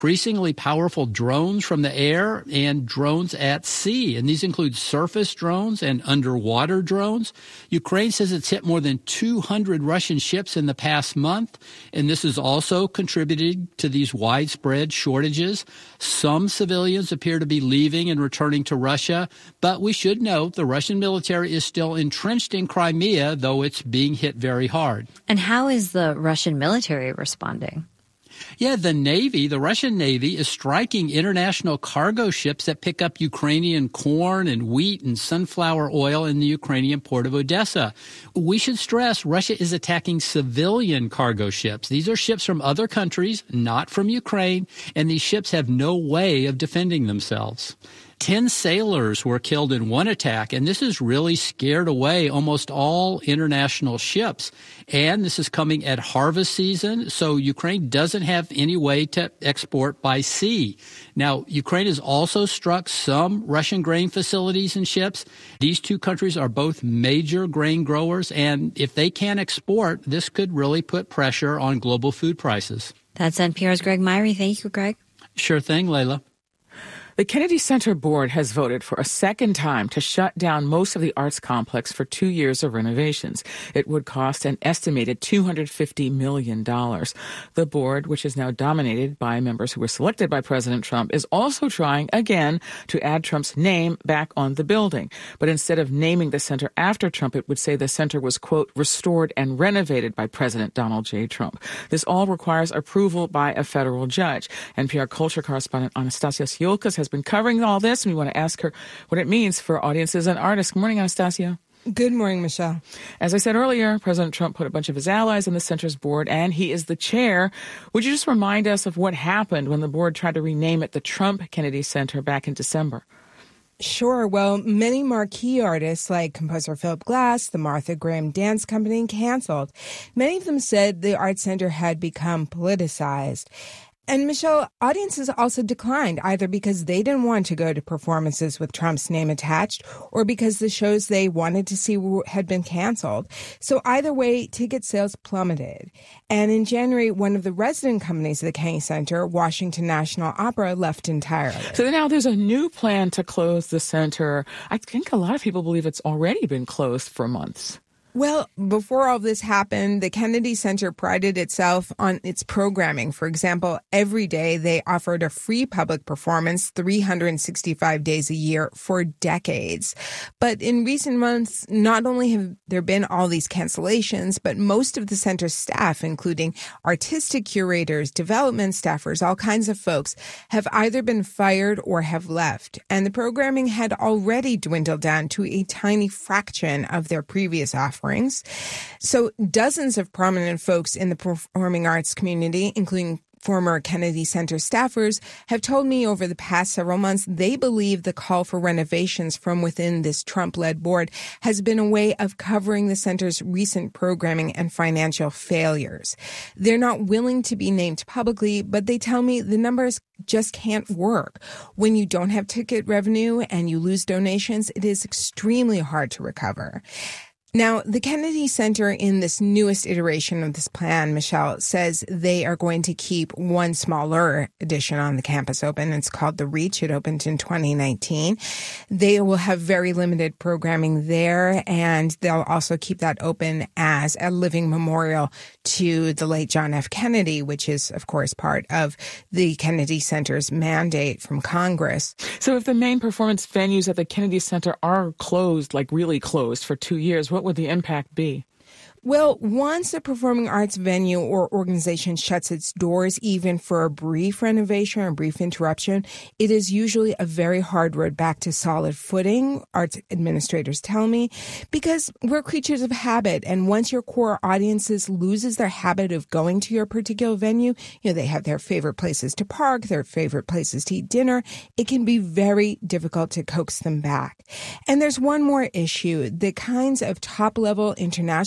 increasingly powerful drones from the air and drones at sea. And these include surface drones and underwater drones. Ukraine says it's hit more than 200 Russian ships in the past month. And this has also contributed to these widespread shortages. Some civilians appear to be leaving and returning to Russia. But we should note the Russian military is still entrenched in Crimea, though it's being hit very hard. And how is the Russian military responding? Yeah, the Russian Navy is striking international cargo ships that pick up Ukrainian corn and wheat and sunflower oil in the Ukrainian port of Odessa. We should stress Russia is attacking civilian cargo ships. These are ships from other countries, not from Ukraine, and these ships have no way of defending themselves. 10 sailors were killed in one attack, and this has really scared away almost all international ships. And this is coming at harvest season, so Ukraine doesn't have any way to export by sea. Now, Ukraine has also struck some Russian grain facilities and ships. These two countries are both major grain growers, and if they can't export, this could really put pressure on global food prices. That's NPR's Greg Myrie. Thank you, Greg. Sure thing, Layla. The Kennedy Center Board has voted for a second time to shut down most of the arts complex for 2 years of renovations. It would cost an estimated $250 million. The board, which is now dominated by members who were selected by President Trump, is also trying again to add Trump's name back on the building. But instead of naming the center after Trump, it would say the center was, quote, restored and renovated by President Donald J. Trump. This all requires approval by a federal judge. NPR culture correspondent Anastasia Siolkas has been covering all this, and we want to ask her what it means for audiences and artists. Good morning, Anastasia. Good morning, Michelle. As I said earlier, President Trump put a bunch of his allies on the center's board, and he is the chair. Would you just remind us of what happened when the board tried to rename it the Trump Kennedy Center back in December? Sure. Well, many marquee artists like composer Philip Glass, the Martha Graham Dance Company, canceled. Many of them said the Art Center had become politicized. And Michelle, audiences also declined, either because they didn't want to go to performances with Trump's name attached or because the shows they wanted to see had been canceled. So either way, ticket sales plummeted. And in January, one of the resident companies of the Kennedy Center, Washington National Opera, left entirely. So now there's a new plan to close the center. I think a lot of people believe it's already been closed for months. Well, before all this happened, the Kennedy Center prided itself on its programming. For example, every day they offered a free public performance 365 days a year for decades. But in recent months, not only have there been all these cancellations, but most of the center's staff, including artistic curators, development staffers, all kinds of folks, have either been fired or have left. And the programming had already dwindled down to a tiny fraction of their previous offerings. So dozens of prominent folks in the performing arts community, including former Kennedy Center staffers, have told me over the past several months they believe the call for renovations from within this Trump-led board has been a way of covering the center's recent programming and financial failures. They're not willing to be named publicly, but they tell me the numbers just can't work. When you don't have ticket revenue and you lose donations, it is extremely hard to recover. Now, the Kennedy Center in this newest iteration of this plan, Michelle, says they are going to keep one smaller addition on the campus open. It's called The Reach. It opened in 2019. They will have very limited programming there, and they'll also keep that open as a living memorial to the late John F. Kennedy, which is, of course, part of the Kennedy Center's mandate from Congress. So if the main performance venues at the Kennedy Center are closed, like really closed for 2 years, what would the impact be? Well, once a performing arts venue or organization shuts its doors, even for a brief renovation or a brief interruption, it is usually a very hard road back to solid footing, arts administrators tell me, because we're creatures of habit. And once your core audiences loses their habit of going to your particular venue, they have their favorite places to park, their favorite places to eat dinner, it can be very difficult to coax them back. And there's one more issue. The kinds of top-level international performances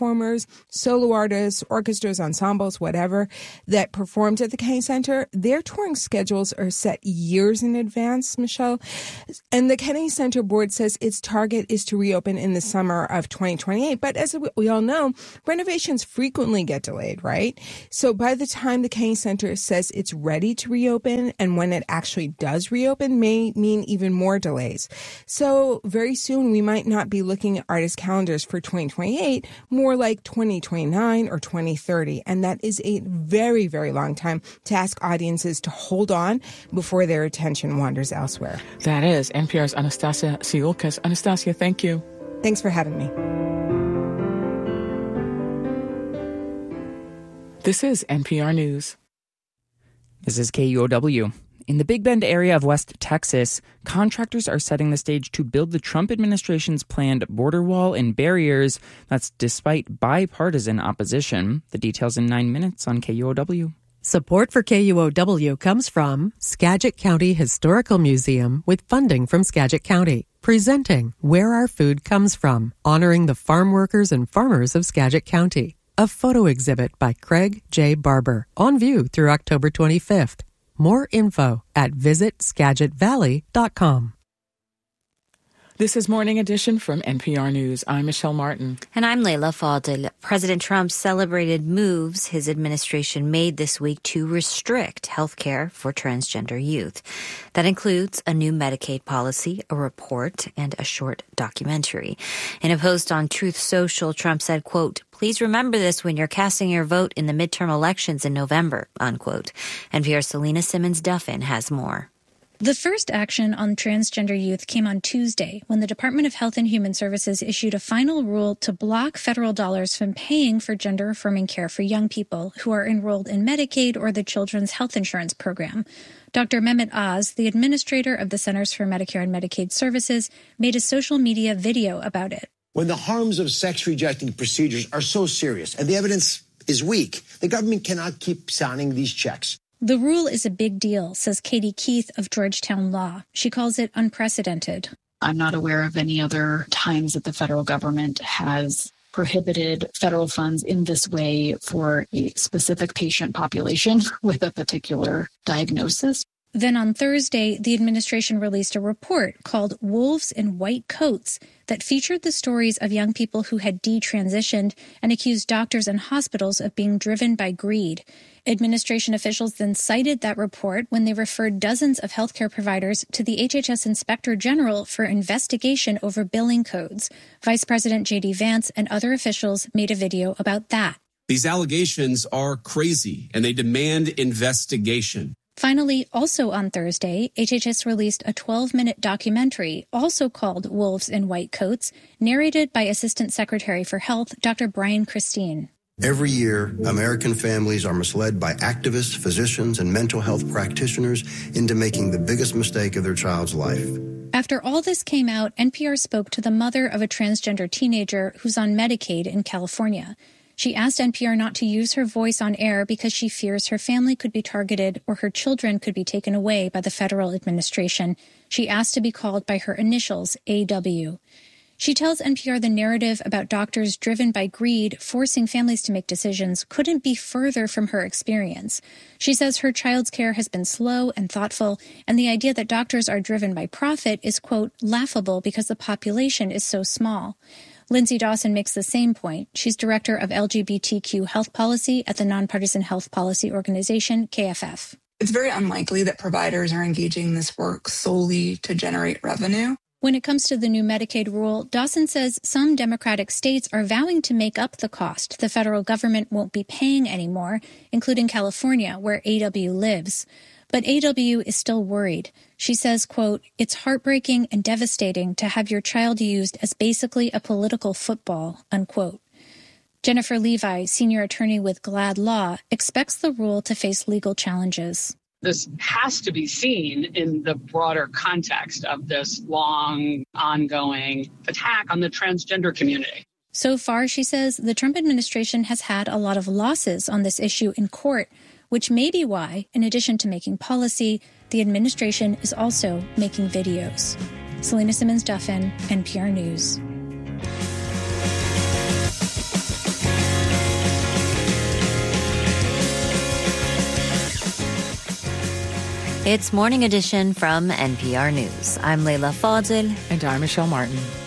performers, solo artists, orchestras, ensembles, whatever, that performed at the Kennedy Center, their touring schedules are set years in advance, Michelle. And the Kennedy Center board says its target is to reopen in the summer of 2028. But as we all know, renovations frequently get delayed, right? So by the time the Kennedy Center says it's ready to reopen, and when it actually does reopen may mean even more delays. So very soon we might not be looking at artist calendars for 2028, more like 2029 or 2030. And that is a very, very long time to ask audiences to hold on before their attention wanders elsewhere. That is NPR's Anastasia Siulkas. Anastasia, thank you. Thanks for having me. This is NPR News. This is KUOW. In the Big Bend area of West Texas, contractors are setting the stage to build the Trump administration's planned border wall and barriers. That's despite bipartisan opposition. The details in 9 minutes on KUOW. Support for KUOW comes from Skagit County Historical Museum with funding from Skagit County. Presenting Where Our Food Comes From, honoring the farm workers and farmers of Skagit County. A photo exhibit by Craig J. Barber, on view through October 25th. More info at visitskagitvalley.com. This is Morning Edition from NPR News. I'm Michelle Martin. And I'm Leila Fadel. President Trump celebrated moves his administration made this week to restrict health care for transgender youth. That includes a new Medicaid policy, a report, and a short documentary. In a post on Truth Social, Trump said, quote, "Please remember this when you're casting your vote in the midterm elections in November," unquote. NPR's Selena Simmons-Duffin has more. The first action on transgender youth came on Tuesday when the Department of Health and Human Services issued a final rule to block federal dollars from paying for gender-affirming care for young people who are enrolled in Medicaid or the Children's Health Insurance Program. Dr. Mehmet Oz, the administrator of the Centers for Medicare and Medicaid Services, made a social media video about it. When the harms of sex-rejecting procedures are so serious and the evidence is weak, the government cannot keep signing these checks. The rule is a big deal, says Katie Keith of Georgetown Law. She calls it unprecedented. I'm not aware of any other times that the federal government has prohibited federal funds in this way for a specific patient population with a particular diagnosis. Then on Thursday, the administration released a report called Wolves in White Coats that featured the stories of young people who had detransitioned and accused doctors and hospitals of being driven by greed. Administration officials then cited that report when they referred dozens of healthcare providers to the HHS Inspector General for investigation over billing codes. Vice President J.D. Vance and other officials made a video about that. These allegations are crazy, and they demand investigation. Finally, also on Thursday, HHS released a 12-minute documentary, also called Wolves in White Coats, narrated by Assistant Secretary for Health, Dr. Brian Christine. Every year, American families are misled by activists, physicians, and mental health practitioners into making the biggest mistake of their child's life. After all this came out, NPR spoke to the mother of a transgender teenager who's on Medicaid in California. She asked NPR not to use her voice on air because she fears her family could be targeted or her children could be taken away by the federal administration. She asked to be called by her initials, AW. She tells NPR the narrative about doctors driven by greed forcing families to make decisions couldn't be further from her experience. She says her child's care has been slow and thoughtful, and the idea that doctors are driven by profit is, quote, laughable because the population is so small. Lindsay Dawson makes the same point. She's director of LGBTQ health policy at the nonpartisan health policy organization, KFF. It's very unlikely that providers are engaging in this work solely to generate revenue. When it comes to the new Medicaid rule, Dawson says some Democratic states are vowing to make up the cost the federal government won't be paying anymore, including California, where AW lives. But AW is still worried. She says, quote, "It's heartbreaking and devastating to have your child used as basically a political football," unquote. Jennifer Levi, senior attorney with GLAD Law, expects the rule to face legal challenges. This has to be seen in the broader context of this long, ongoing attack on the transgender community. So far, she says, the Trump administration has had a lot of losses on this issue in court, which may be why, in addition to making policy, the administration is also making videos. Selena Simmons-Duffin, NPR News. It's Morning Edition from NPR News. I'm Leila Fadel. And I'm Michelle Martin.